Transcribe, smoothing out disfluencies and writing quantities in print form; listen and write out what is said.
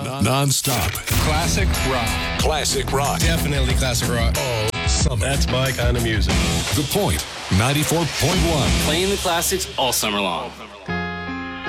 Non-stop. Classic rock. Classic rock. Definitely classic rock. All summer. That's my kind of music. The Point, 94.1. Playing the classics all summer long.